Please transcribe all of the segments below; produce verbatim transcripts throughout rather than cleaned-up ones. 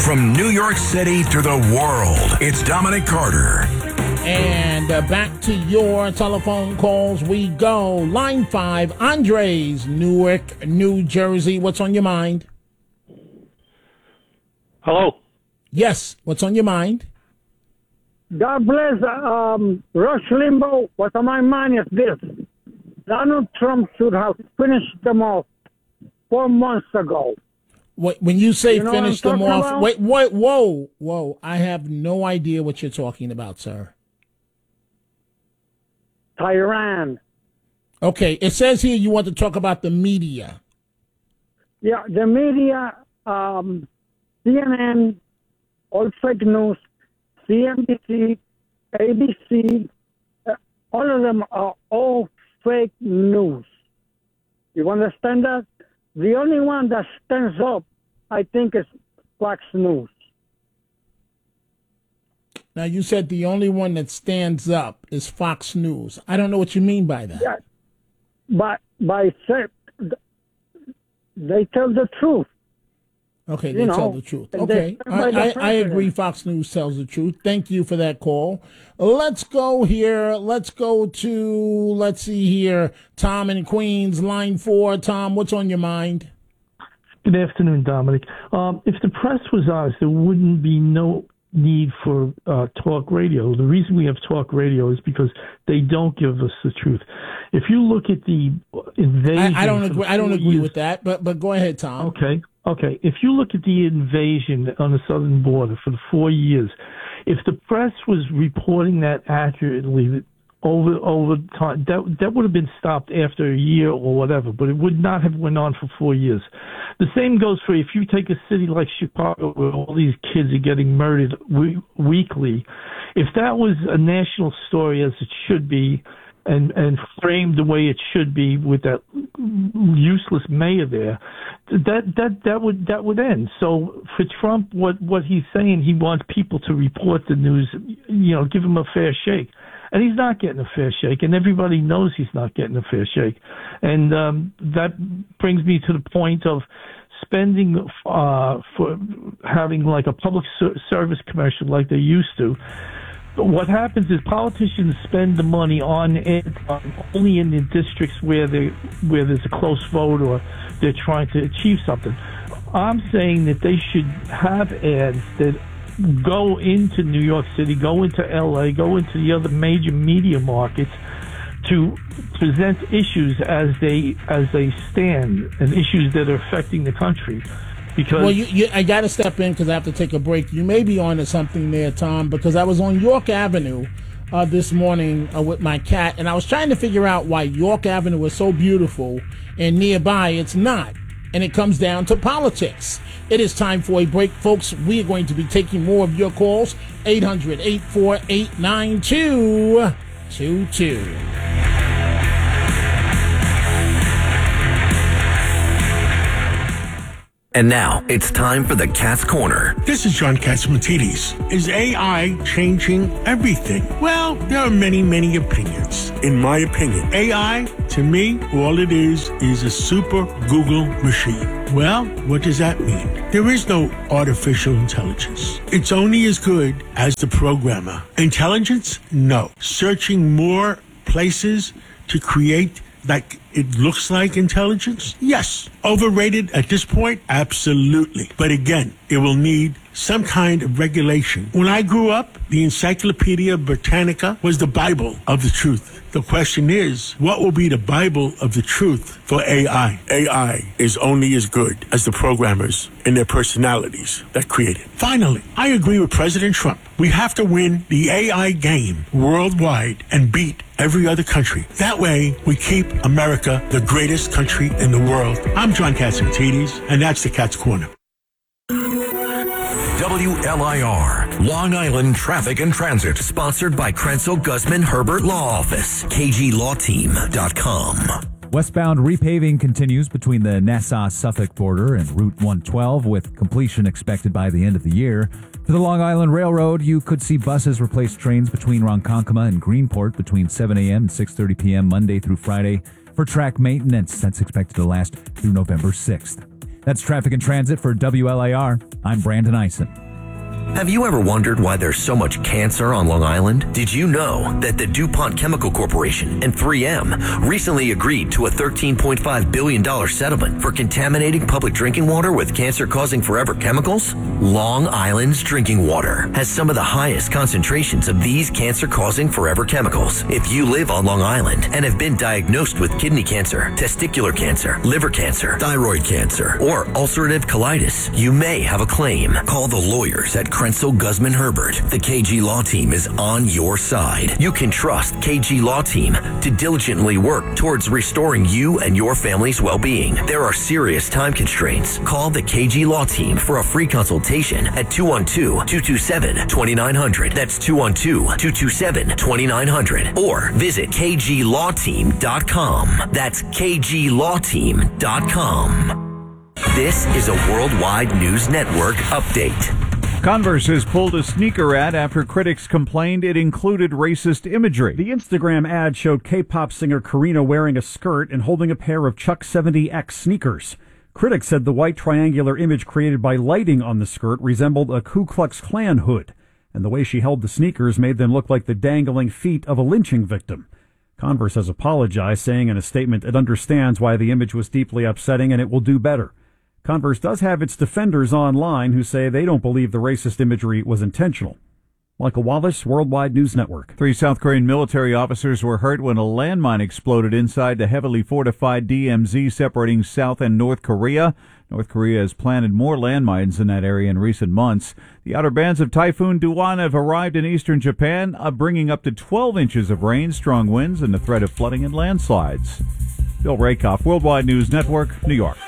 From New York City to the world, it's Dominic Carter. And uh, back to your telephone calls we go. Line five, Andres, Newark, New Jersey. What's on your mind? Hello. Yes, what's on your mind? God bless um, Rush Limbaugh. What's on my mind is this. Donald Trump should have finished them off four months ago. Wait, when you say You know finish what I'm them talking off, about? wait, wait, whoa, whoa. I have no idea what you're talking about, sir. Tehran. Okay, it says here you want to talk about the media. Yeah, the media, um, C N N, all fake news, C N B C, A B C, uh, all of them are all fake news. You understand that? The only one that stands up, I think, is Fox News. Now, you said the only one that stands up is Fox News. I don't know what you mean by that. Yeah, but by say- they tell the truth. Okay, You they know, tell the truth. and Okay, they- I, by the I, I president. agree Fox News tells the truth. Thank you for that call. Let's go here. Let's go to, let's see here, Tom in Queens, line four. Tom, what's on your mind? Good afternoon, Dominic. Um, if the press was honest, there wouldn't be no need for uh, talk radio. The reason we have talk radio is because they don't give us the truth. If you look at the invasion, I, I don't for agree. the I don't four agree years- with that. But but go ahead, Tom. Okay, okay. If you look at the invasion on the southern border for the four years, if the press was reporting that accurately over over time, that that would have been stopped after a year or whatever. But it would not have went on for four years. The same goes for if you take a city like Chicago, where all these kids are getting murdered we- weekly. If that was a national story, as it should be, and and framed the way it should be with that useless mayor there, that that that would that would end. So for Trump, what what he's saying, he wants people to report the news, you know, give him a fair shake. And he's not getting a fair shake, and everybody knows he's not getting a fair shake. And um, that brings me to the point of spending uh, for having like a public ser- service commercial like they used to. But what happens is politicians spend the money on it uh, only in the districts where they where there's a close vote or they're trying to achieve something. I'm saying that they should have ads that go into New York City, go into L A, go into the other major media markets to present issues as they as they stand and issues that are affecting the country. Because Well, you, you, I got to step in because I have to take a break. You may be on to something there, Tom, because I was on York Avenue uh, this morning uh, with my cat, and I was trying to figure out why York Avenue is so beautiful and nearby it's not. And it comes down to politics. It is time for a break, folks. We are going to be taking more of your calls. eight hundred, eight four eight, nine two two two. And now it's time for the Cat's Corner. This is John Catsimatidis. Is A I changing everything? Well, there are many, many opinions. In my opinion, A I, to me, all it is is a super Google machine. Well, what does that mean? There is no artificial intelligence. It's only as good as the programmer. Intelligence? No. Searching more places to create like it looks like intelligence? Yes. Overrated at this point? Absolutely. But again, it will need some kind of regulation. When I grew up, the Encyclopedia Britannica was the Bible of the truth. The question is, what will be the Bible of the truth for A I? A I is only as good as the programmers and their personalities that create it. Finally, I agree with President Trump. We have to win the A I game worldwide and beat every other country. That way, we keep America the greatest country in the world. I'm John Catsimatidis, and that's the Cat's Corner. W L I R, Long Island Traffic and Transit, sponsored by Krenzel Guzman Herbert Law Office, K G law team dot com. Westbound repaving continues between the Nassau-Suffolk border and Route one twelve, with completion expected by the end of the year. For the Long Island Railroad, you could see buses replace trains between Ronkonkoma and Greenport between seven a.m. and six thirty p.m. Monday through Friday for track maintenance. That's expected to last through November sixth. That's Traffic and Transit for W L A R. I'm Brandon Eisen. Have you ever wondered why there's so much cancer on Long Island? Did you know that the DuPont Chemical Corporation and three M recently agreed to a thirteen point five billion dollars settlement for contaminating public drinking water with cancer-causing forever chemicals? Long Island's drinking water has some of the highest concentrations of these cancer-causing forever chemicals. If you live on Long Island and have been diagnosed with kidney cancer, testicular cancer, liver cancer, thyroid cancer, or ulcerative colitis, you may have a claim. Call the lawyers at Krenzel Guzman Herbert. The K G Law Team is on your side. You can trust K G Law Team to diligently work towards restoring you and your family's well-being. There are serious time constraints. Call the K G Law Team for a free consultation at two one two, two two seven, two nine zero zero. That's two one two, two two seven, two nine zero zero. Or visit k g law team dot com. That's k g law team dot com. This is a Worldwide News Network update. Converse has pulled a sneaker ad after critics complained it included racist imagery. The Instagram ad showed K-pop singer Karina wearing a skirt and holding a pair of Chuck seventy X sneakers. Critics said the white triangular image created by lighting on the skirt resembled a Ku Klux Klan hood, and the way she held the sneakers made them look like the dangling feet of a lynching victim. Converse has apologized, saying in a statement it understands why the image was deeply upsetting and it will do better. Converse does have its defenders online who say they don't believe the racist imagery was intentional. Michael Wallace, Worldwide News Network. Three South Korean military officers were hurt when a landmine exploded inside the heavily fortified D M Z separating South and North Korea. North Korea has planted more landmines in that area in recent months. The outer bands of Typhoon Duan have arrived in eastern Japan, uh, bringing up to twelve inches of rain, strong winds, and the threat of flooding and landslides. Bill Rakoff, Worldwide News Network, New York.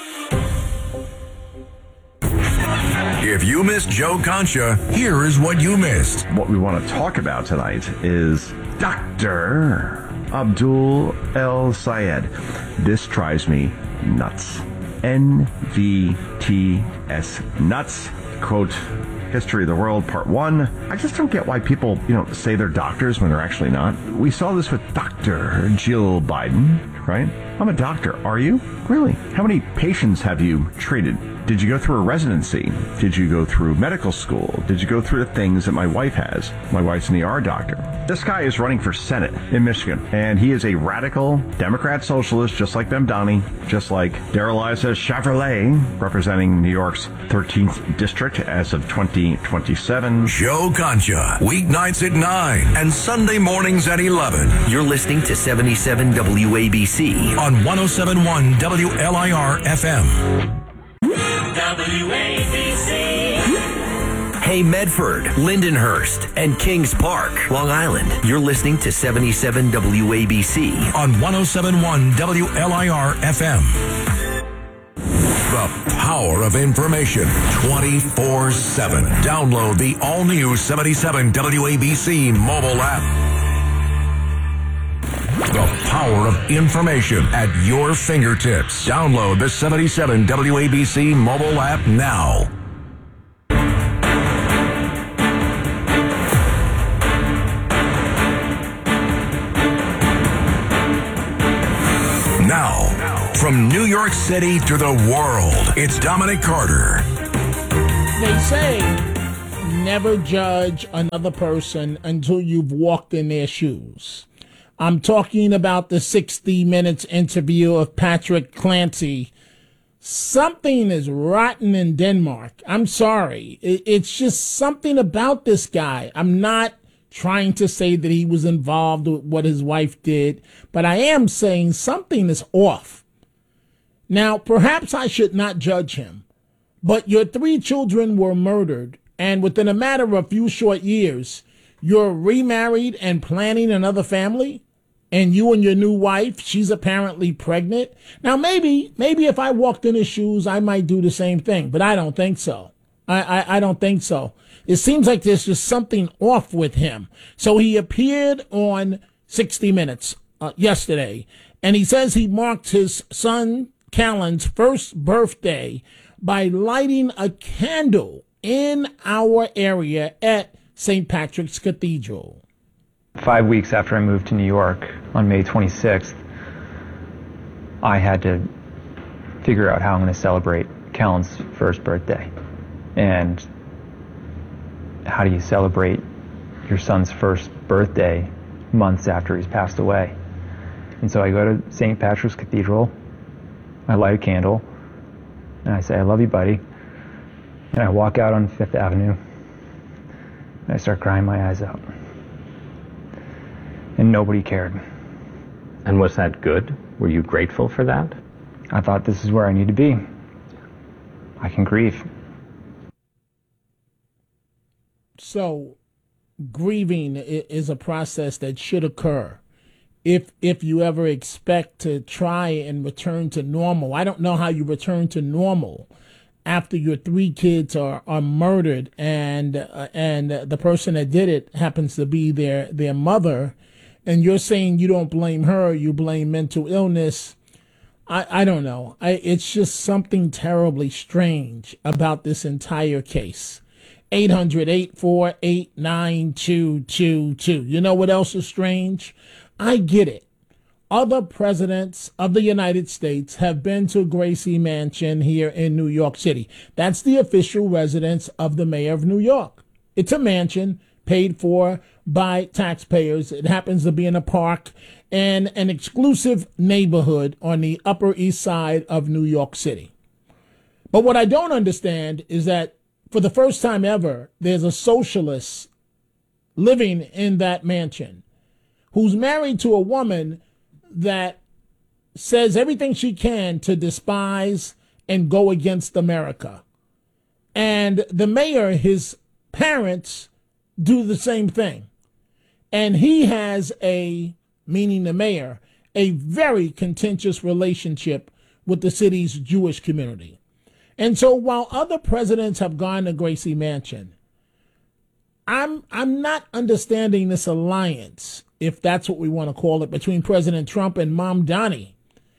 If you missed Joe Concha, here is what you missed. What we want to talk about tonight is Doctor Abdul El Sayed. This drives me nuts. N V T S nuts. Quote, History of the World, Part one. I just don't get why people, you know, say they're doctors when they're actually not. We saw this with Doctor Jill Biden, right? I'm a doctor. Are you? Really? How many patients have you treated? Did you go through a residency? Did you go through medical school? Did you go through the things that my wife has? My wife's an E R doctor. This guy is running for Senate in Michigan, and he is a radical Democrat socialist, just like Memdani, just like Darrell Issa Chevrolet, representing New York's thirteenth district as of twenty twenty-seven. Joe Concha, weeknights at nine and Sunday mornings at eleven. You're listening to seventy-seven W A B C on one oh seven point one W L I R F M. W A B C. Hey, Medford, Lindenhurst, and Kings Park, Long Island. You're listening to seventy-seven W A B C on one oh seven point one W L I R F M. The power of information twenty-four seven. Download the all-new seventy-seven W A B C mobile app. The power of information at your fingertips. Download the seventy-seven W A B C mobile app now. Now, from New York City to the world, it's Dominic Carter. They say never judge another person until you've walked in their shoes. I'm talking about the sixty minutes interview of Patrick Clancy. Something is rotten in Denmark. I'm sorry. It's just something about this guy. I'm not trying to say that he was involved with what his wife did, but I am saying something is off. Now, perhaps I should not judge him, but your three children were murdered, and within a matter of a few short years, you're remarried and planning another family? And you and your new wife, she's apparently pregnant. Now, maybe, maybe if I walked in his shoes, I might do the same thing, but I don't think so. I, I, I don't think so. It seems like there's just something off with him. So he appeared on sixty minutes uh, yesterday, and he says he marked his son Callan's first birthday by lighting a candle in our area at Saint Patrick's Cathedral. Five weeks after I moved to New York on May twenty-sixth, I had to figure out how I'm going to celebrate Kellen's first birthday. And how do you celebrate your son's first birthday months after he's passed away? And so I go to Saint Patrick's Cathedral, I light a candle, and I say, I love you, buddy. And I walk out on Fifth Avenue, and I start crying my eyes out. And nobody cared. And was that good? Were you grateful for that? I thought, this is where I need to be. I can grieve. So, grieving is a process that should occur if if you ever expect to try and return to normal. I don't know how you return to normal after your three kids are, are murdered and uh, and the person that did it happens to be their their mother, and you're saying you don't blame her, you blame mental illness. I, I don't know. I, it's just something terribly strange about this entire case. eight hundred, eight four eight, nine two two two. You know what else is strange? I get it. Other presidents of the United States have been to Gracie Mansion here in New York City. That's the official residence of the mayor of New York. It's a mansion paid for by taxpayers. It happens to be in a park and an exclusive neighborhood on the Upper East Side of New York City. But what I don't understand is that for the first time ever, there's a socialist living in that mansion who's married to a woman that says everything she can to despise and go against America. And the mayor, his parents, do the same thing. And he has a, meaning the mayor, a very contentious relationship with the city's Jewish community. And so while other presidents have gone to Gracie Mansion, I'm I'm not understanding this alliance, if that's what we want to call it, between President Trump and Mom Donnie.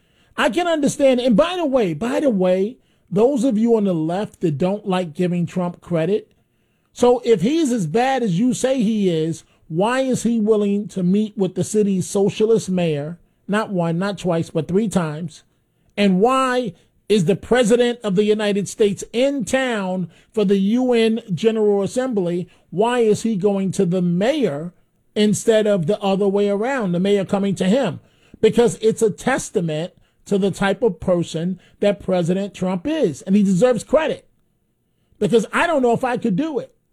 I can understand. And by the way, by the way, those of you on the left that don't like giving Trump credit, so if he's as bad as you say he is, why is he willing to meet with the city's socialist mayor, not one, not twice, but three times? And why is the president of the United States in town for the U N General Assembly? Why is he going to the mayor instead of the other way around, the mayor coming to him? Because it's a testament to the type of person that President Trump is, and he deserves credit. Because I don't know if I could do it.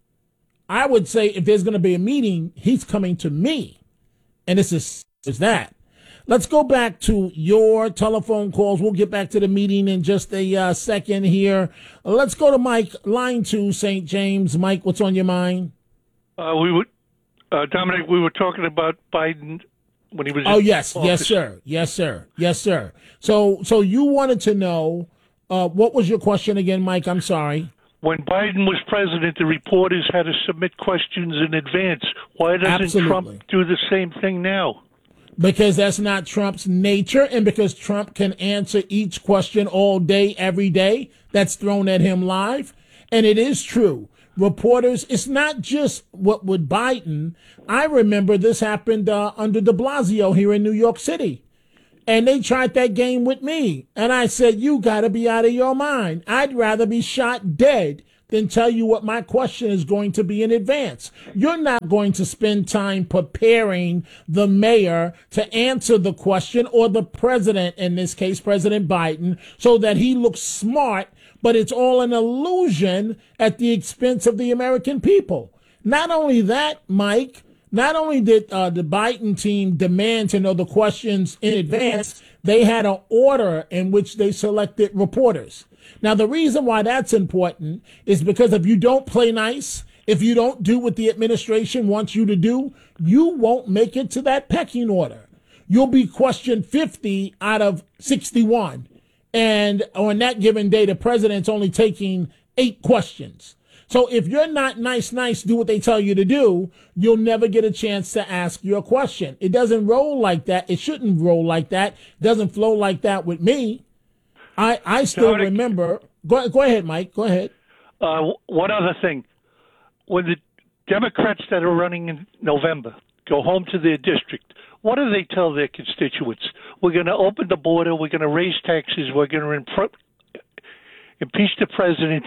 I would say if there's going to be a meeting, he's coming to me. And it's as is that. Let's go back to your telephone calls. We'll get back to the meeting in just a uh, second here. Let's go to Mike, line two, Saint James. Mike, what's on your mind? Uh, we would, uh, Dominic, we were talking about Biden when he was. Oh, in yes, office. yes, sir, yes, sir, yes, sir. So, so you wanted to know uh, what was your question again, Mike? I'm sorry. When Biden was president, the reporters had to submit questions in advance. Why doesn't Absolutely. Trump do the same thing now? Because that's not Trump's nature, and because Trump can answer each question all day, every day that's thrown at him live. And it is true. Reporters, it's not just what with Biden. I remember this happened uh, under de Blasio here in New York City. And they tried that game with me. And I said, you got to be out of your mind. I'd rather be shot dead than tell you what my question is going to be in advance. You're not going to spend time preparing the mayor to answer the question, or the president, in this case, President Biden, so that he looks smart, but it's all an illusion at the expense of the American people. Not only that, Mike, not only did uh, the Biden team demand to know the questions in advance, they had an order in which they selected reporters. Now, the reason why that's important is because if you don't play nice, if you don't do what the administration wants you to do, you won't make it to that pecking order. You'll be questioned fifty out of sixty-one. And on that given day, the president's only taking eight questions. So if you're not nice, nice, do what they tell you to do, you'll never get a chance to ask your question. It doesn't roll like that. It shouldn't roll like that. It doesn't flow like that with me. I, I still Dominic, remember. Go, go ahead, Mike. Go ahead. Uh, one other thing. When the Democrats that are running in November go home to their district, what do they tell their constituents? we're going to open the border, we're going to raise taxes, we're going to impre- impeach the president.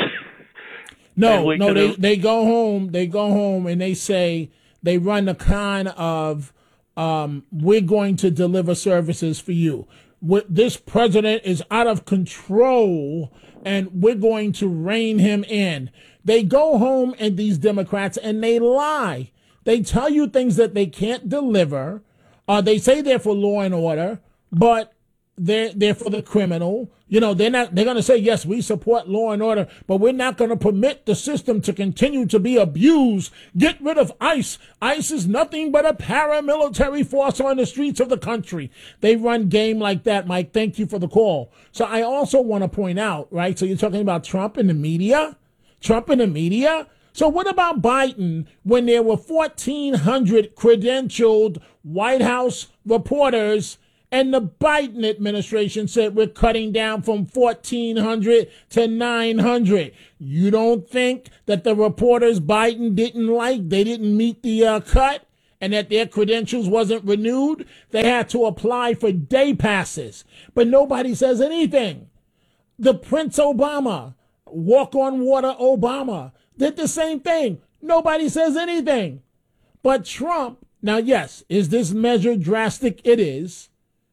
No, no, gonna... they, they go home, they go home and they say, they run the kind of, um, we're going to deliver services for you. This president is out of control and we're going to rein him in. They go home and these Democrats and they lie. They tell you things that they can't deliver. Uh, they say they're for law and order, but they're, they're for the criminal. You know, they're not, they're going to say, yes, we support law and order, but we're not going to permit the system to continue to be abused. Get rid of ICE. ICE is nothing but a paramilitary force on the streets of the country. They run game like that, Mike. Thank you for the call. So I also want to point out, right? So you're talking about Trump in the media? Trump in the media? So what about Biden when there were fourteen hundred credentialed White House reporters and the Biden administration said we're cutting down from fourteen hundred to nine hundred? You don't think that the reporters Biden didn't like, they didn't meet the uh, cut, and that their credentials wasn't renewed? They had to apply for day passes, but nobody says anything. The Prince Obama, Walk on Water Obama, did the same thing. Nobody says anything. But Trump, now yes, is this measure drastic? It is.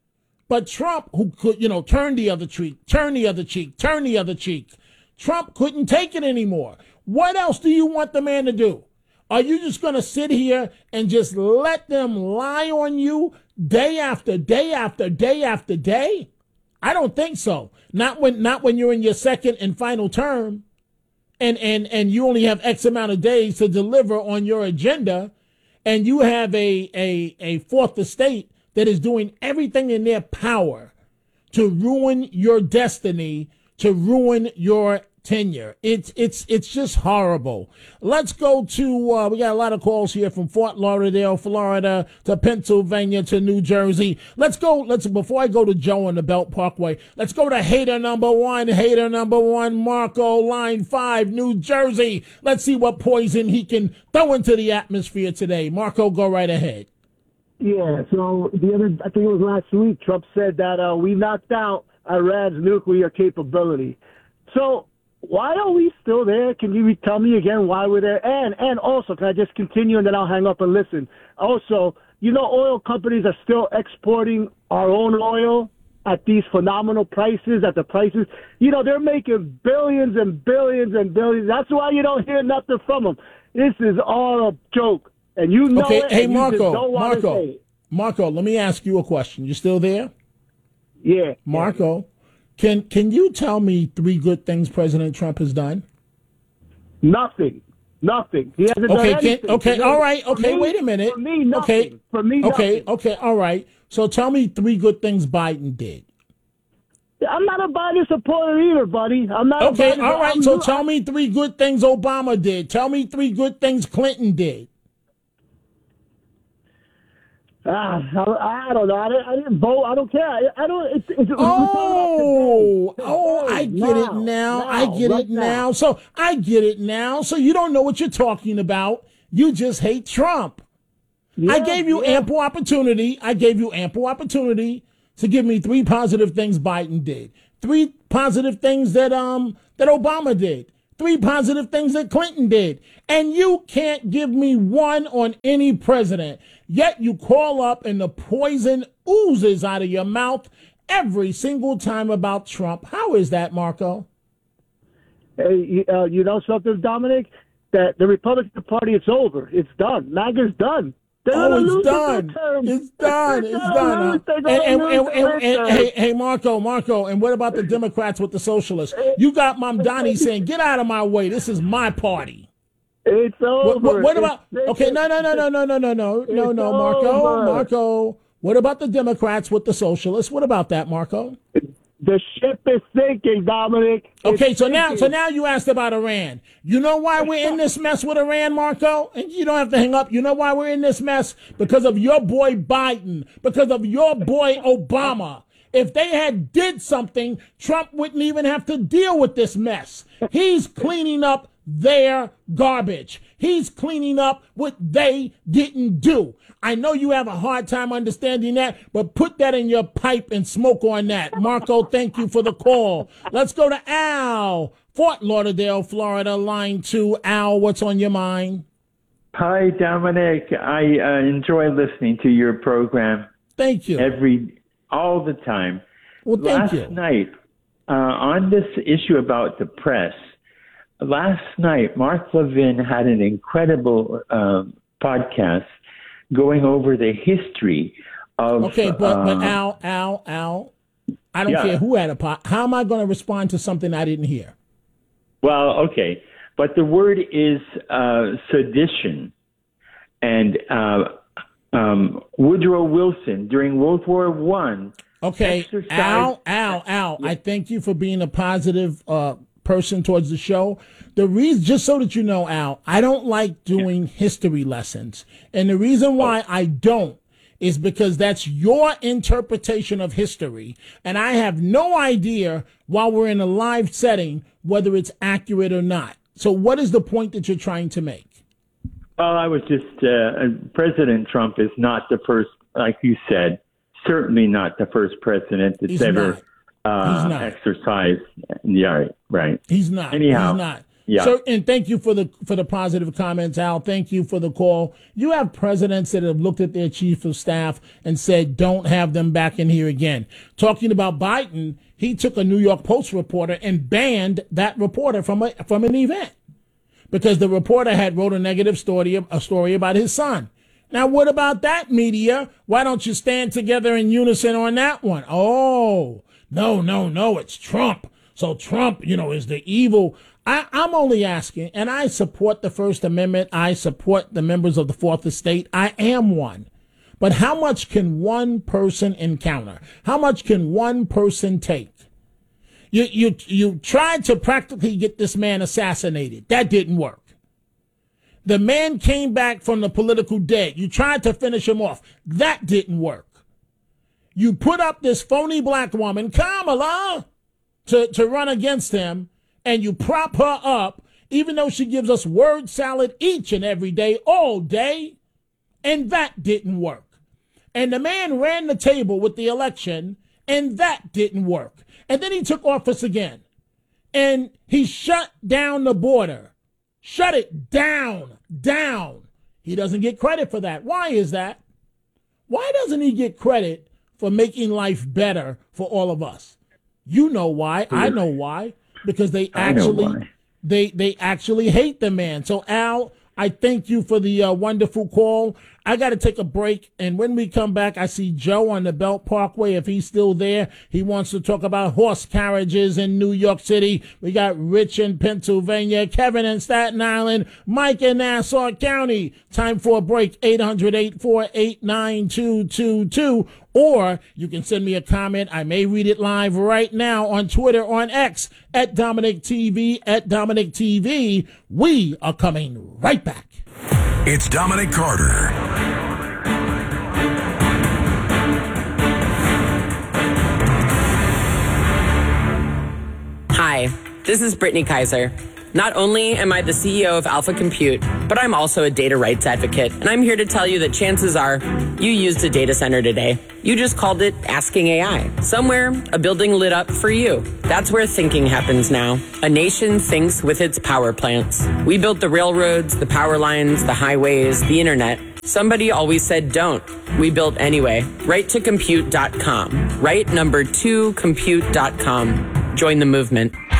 But Trump, who could, you know, turn the other cheek, turn the other cheek, turn the other cheek, Trump couldn't take it anymore. What else do you want the man to do? Are you just going to sit here and just let them lie on you day after day after day after day? I don't think so. Not when, not when you're in your second and final term and, and, and you only have X amount of days to deliver on your agenda and you have a, a, a fourth estate that is doing everything in their power to ruin your destiny, to ruin your tenure. It's it's it's just horrible. Let's go to, uh, we got a lot of calls here from Fort Lauderdale, Florida, to Pennsylvania, to New Jersey. Let's go, let's, before I go to Joe on the Belt Parkway, let's go to hater number one, hater number one, Marco, line five, New Jersey. Let's see what poison he can throw into the atmosphere today. Marco, go right ahead. Yeah, so the other, I think it was last week, Trump said that uh, we knocked out Iran's nuclear capability. So why are we still there? Can you tell me again why we're there? And and also, can I just continue and then I'll hang up and listen? Also, you know, oil companies are still exporting our own oil at these phenomenal prices, at the prices. You know, they're making billions and billions and billions. That's why you don't hear nothing from them. This is all a joke. And you know okay, it. Hey, and Marco, Marco, it. Marco, let me ask you a question. You still there? Yeah. Marco, yeah. can can you tell me three good things President Trump has done? Nothing. Nothing. He hasn't okay, done anything. Can, okay, all right. Okay, me, wait a minute. For me, nothing. Okay. For me, nothing. Okay, okay, all right. So tell me three good things Biden did. I'm not a Biden supporter either, buddy. I'm not. Okay, a Biden, all right. I'm, So tell me three good things Obama did. Tell me three good things Clinton did. Ah, I, I don't know. I didn't, I didn't vote. I don't care. I, I don't. It's, it's, oh, oh, I get it now. I get it now. So I get it now. So you don't know what you're talking about. You just hate Trump. I gave you ample opportunity. I gave you ample opportunity to give me three positive things Biden did. Three positive things that um that Obama did. Three positive things that Clinton did. And you can't give me one on any president. Yet you call up and the poison oozes out of your mouth every single time about Trump. How is that, Marco? Hey, uh, you know something, Dominic? That the Republican Party, it's over. It's done. MAGA's done. They're oh, it's done. It's done. It's done. And, and, and, and, and hey, hey, Marco, Marco, and what about the Democrats with the socialists? You got Mamdani saying, "Get out of my way. This is my party." It's over. What, what, what about? Okay, no, no, no, no, no, no, no, no, no, no, Marco, Marco. What about the Democrats with the socialists? What about that, Marco? The ship is sinking, Dominic. It's okay, so sinking. now, so now you asked about Iran. You know why we're in this mess with Iran, Marco? And you don't have to hang up. You know why we're in this mess? Because of your boy Biden. Because of your boy Obama. If they had did something, Trump wouldn't even have to deal with this mess. He's cleaning up their garbage. He's cleaning up what they didn't do. I know you have a hard time understanding that, but put that in your pipe and smoke on that. Marco, thank you for the call. Let's go to Al, Fort Lauderdale, Florida, line two. Al, what's on your mind? Hi, Dominic. I uh, enjoy listening to your program. Thank you. Every, all the time. Well, thank last you. night, uh, on this issue about the press, last night, Mark Levin had an incredible uh, podcast going over the history of... Okay, but, uh, but Al, Al, Al, I don't yeah. care who had a pod. How am I going to respond to something I didn't hear? Well, okay. But the word is uh, sedition. And uh, um, Woodrow Wilson, during World War One... Okay, exercised- Al, Al, Al, I thank you for being a positive uh, person towards the show. The reason, just so that you know, Al, I don't like doing history lessons. And the reason why I don't is because that's your interpretation of history. And I have no idea, while we're in a live setting, whether it's accurate or not. So what is the point that you're trying to make? Well, I was just, uh, President Trump is not the first, like you said, certainly not the first president that's He's ever not. He's uh, not. exercised. Yeah, right. He's not. Anyhow, He's not. yeah. So, and thank you for the for the positive comments, Al. Thank you for the call. You have presidents that have looked at their chief of staff and said, "Don't have them back in here again." Talking about Biden, he took a New York Post reporter and banned that reporter from a from an event because the reporter had wrote a negative story a story about his son. Now, what about that, media? Why don't you stand together in unison on that one? Oh, no, no, no, it's Trump. So Trump, you know, is the evil. I, I'm only asking, and I support the First Amendment. I support the members of the Fourth Estate. I am one. But how much can one person encounter? How much can one person take? You, you, you tried to practically get this man assassinated. That didn't work. The man came back from the political dead. You tried to finish him off. That didn't work. You put up this phony black woman, Kamala, to, to run against him, and you prop her up, even though she gives us word salad each and every day, all day, and that didn't work. And the man ran the table with the election, and that didn't work. And then he took office again, and he shut down the border. Shut it down, down. He doesn't get credit for that. Why is that? Why doesn't he get credit for making life better for all of us? You know why. I know why. Because they actually, they they actually hate the man. So Al, I thank you for the uh, wonderful call. I got to take a break, and when we come back, I see Joe on the Belt Parkway. If he's still there, he wants to talk about horse carriages in New York City. We got Rich in Pennsylvania, Kevin in Staten Island, Mike in Nassau County. Time for a break, eight hundred, eight four eight, nine two two two. Or you can send me a comment. I may read it live right now on Twitter, on X, at Dominic T V, at Dominic T V. We are coming right back. It's Dominic Carter. Hi, this is Brittany Kaiser. Not only am I the C E O of Alpha Compute, but I'm also a data rights advocate, and I'm here to tell you that chances are you used a data center today. You just called it Asking A I. Somewhere, a building lit up for you. That's where thinking happens now. A nation thinks with its power plants. We built the railroads, the power lines, the highways, the internet. Somebody always said don't. We built anyway. right to compute dot com. Right number two compute dot com. Join the movement.